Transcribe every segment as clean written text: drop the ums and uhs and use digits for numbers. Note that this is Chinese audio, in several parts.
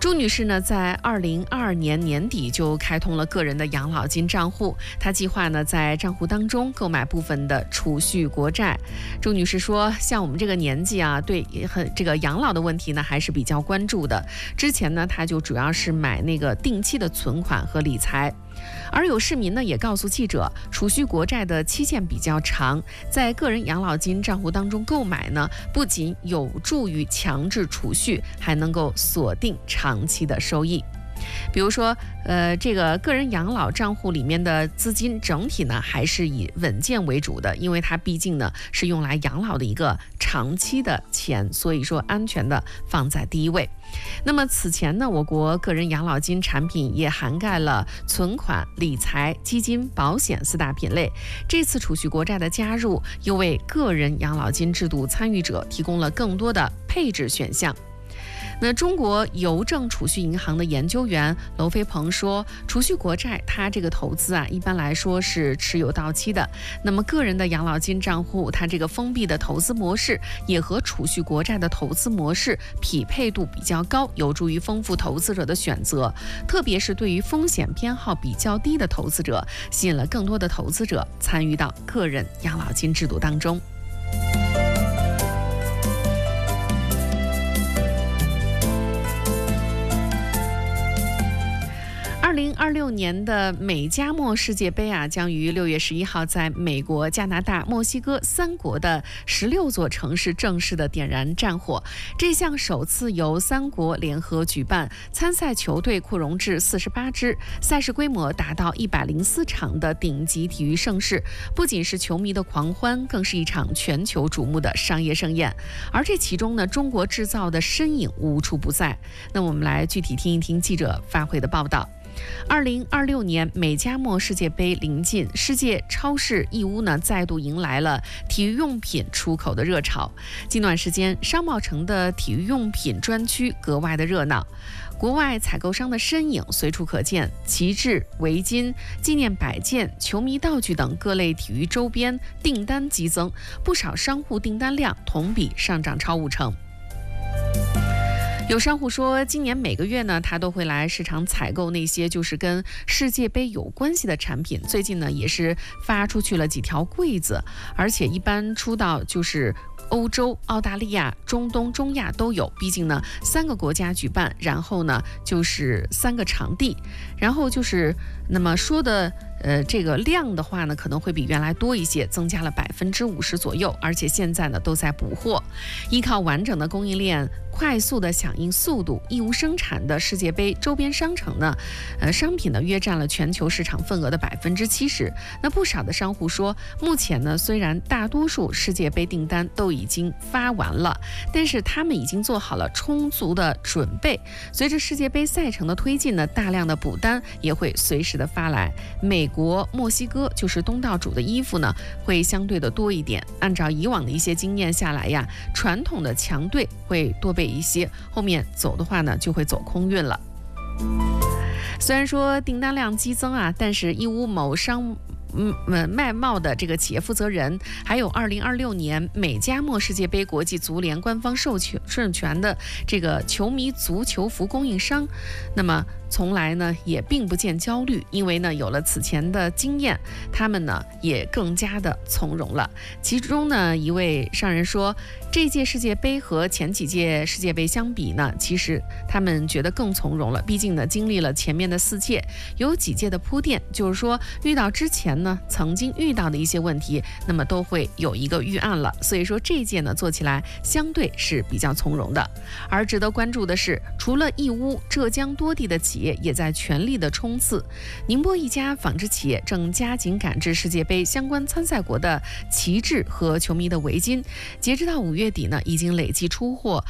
朱女士呢，在2022年年底就开通了个人的养老金账户，她计划呢在账户当中购买部分的储蓄国债。朱女士说，像我们这个年纪啊，对这个养老的问题呢还是比较关注的。之前呢，她就主要是买那个定期的存款和理财。而有市民呢也告诉记者，储蓄国债的期限比较长，在个人养老金账户当中购买呢，不仅有助于强制储蓄，还能够锁定长期的收益。比如说，这个个人养老账户里面的资金整体呢，还是以稳健为主的，因为它毕竟呢是用来养老的一个长期的钱，所以说安全的放在第一位。那么此前呢，我国个人养老金产品也涵盖了存款、理财、基金、保险四大品类。这次储蓄国债的加入，又为个人养老金制度参与者提供了更多的配置选项。那中国邮政储蓄银行的研究员娄飞鹏说，储蓄国债它这个投资啊，一般来说是持有到期的。那么个人的养老金账户，它这个封闭的投资模式也和储蓄国债的投资模式匹配度比较高，有助于丰富投资者的选择，特别是对于风险偏好比较低的投资者，吸引了更多的投资者参与到个人养老金制度当中。2026年的美加墨世界杯啊，将于6月11号在美国、加拿大、墨西哥3国的16座城市正式的点燃战火。这项首次由3国联合举办，参赛球队扩容至48支，赛事规模达到104场的顶级体育盛事，不仅是球迷的狂欢，更是一场全球瞩目的商业盛宴。而这其中呢，中国制造的身影无处不在。那我们来具体听一听记者发回的报道。2026年美加墨世界杯临近，世界超市义乌呢再度迎来了体育用品出口的热潮。近段时间，商贸城的体育用品专区格外的热闹，国外采购商的身影随处可见，旗帜、围巾、纪念摆件、球迷道具等各类体育周边订单激增，不少商户订单量同比上涨超5成。有商户说，今年每个月呢，他都会来市场采购那些就是跟世界杯有关系的产品。最近呢，也是发出去了几条柜子，而且一般出到就是欧洲、澳大利亚、中东、中亚都有。毕竟呢，3个国家举办，然后呢就是3个场地，然后就是那么说的。这个量的话呢，可能会比原来多一些，增加了50%左右，而且现在呢都在补货。依靠完整的供应链、快速的响应速度，义乌生产的世界杯周边商城呢，商品呢约占了全球市场份额的70%。那不少的商户说，目前呢虽然大多数世界杯订单都已经发完了，但是他们已经做好了充足的准备。随着世界杯赛程的推进呢，大量的补单也会随时的发来。美国、墨西哥就是东道主的衣服呢，会相对的多一点。按照以往的一些经验下来呀，传统的强队会多备一些，后面走的话呢，就会走空运了。虽然说订单量激增啊，但是义乌某卖贸的这个企业负责人，还有2026年美加墨世界杯国际足联官方授权的这个球迷足球服供应商，那么从来呢也并不见焦虑，因为呢有了此前的经验，他们呢也更加的从容了。其中呢一位商人说，这届世界杯和前几届世界杯相比呢，其实他们觉得更从容了，毕竟呢经历了前面的4届，有几届的铺垫，就是说遇到之前呢曾经遇到的一些问题，那么都会有一个预案了，所以说这一届呢做起来相对是比较从容的。而值得关注的是，除了义乌、浙江多地的企业也在全力的冲刺。宁波一家纺织企业正加紧赶制世界杯相关参赛国的旗帜和球迷的围巾，截止到5月底呢，已经累计出货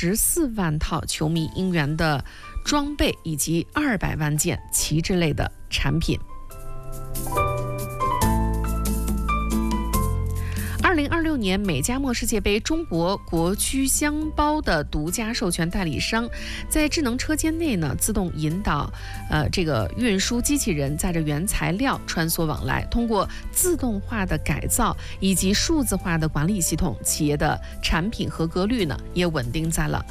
14万套球迷应援的装备以及200万件旗帜类的产品。 2026年美加墨世界杯中国国区箱包的独家授权代理商，在智能车间内呢，自动引导这个运输机器人载着原材料穿梭往来，通过自动化的改造以及数字化的管理系统，企业的产品合格率呢也稳定在了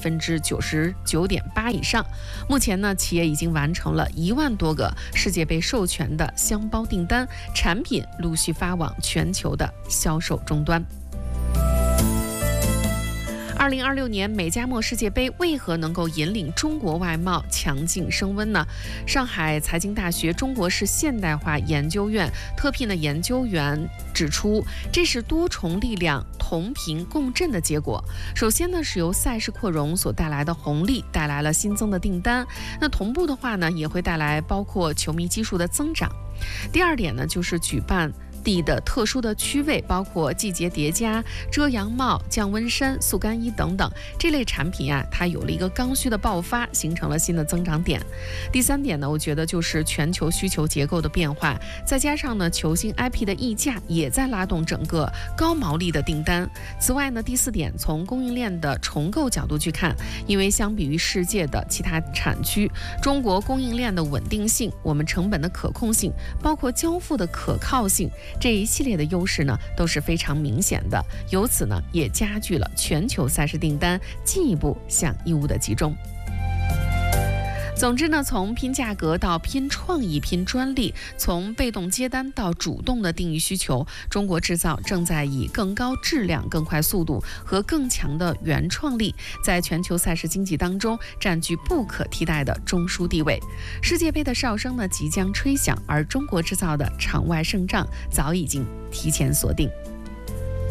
99.8%以上。目前呢，企业已经完成了1万多个世界杯授权的箱包订单，产品陆续发往全球的销售终端。2026年美加墨世界杯为何能够引领中国外贸强劲升温呢？上海财经大学中国式现代化研究院特聘的研究员指出，这是多重力量同频共振的结果。首先呢，是由赛事扩容所带来的红利带来了新增的订单，那同步的话呢，也会带来包括球迷基数的增长。第二点呢，就是举办地的特殊的区位，包括季节叠加、遮阳帽、降温衫、速干衣等等这类产品啊，它有了一个刚需的爆发，形成了新的增长点。第三点呢，我觉得就是全球需求结构的变化，再加上呢球星 IP 的溢价也在拉动整个高毛利的订单。此外呢，第四点，从供应链的重构角度去看，因为相比于世界的其他产区，中国供应链的稳定性、我们成本的可控性，包括交付的可靠性，这一系列的优势呢都是非常明显的，由此呢也加剧了全球赛事订单进一步向义乌的集中。总之呢，从拼价格到拼创意、拼专利，从被动接单到主动的定义需求，中国制造正在以更高质量、更快速度和更强的原创力，在全球赛事经济当中占据不可替代的中枢地位。世界杯的哨声呢即将吹响，而中国制造的场外胜仗早已经提前锁定。